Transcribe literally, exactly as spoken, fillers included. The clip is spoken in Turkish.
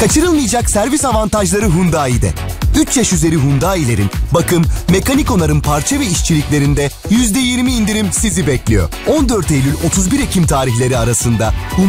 Kaçırılmayacak servis avantajları Hyundai'de. üç yaş üzeri Hyundai'lerin bakım, mekanik onarım parça ve işçiliklerinde yüzde yirmi indirim sizi bekliyor. on dört Eylül otuz bir Ekim tarihleri arasında